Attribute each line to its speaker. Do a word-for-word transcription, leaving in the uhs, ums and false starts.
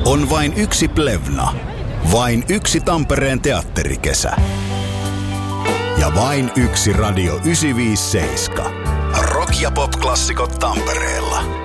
Speaker 1: On vain yksi Plevna, vain yksi Tampereen teatterikesä ja vain yksi Radio yhdeksänsataaviisikymmentäseitsemän. Rock- ja pop-klassikot Tampereella.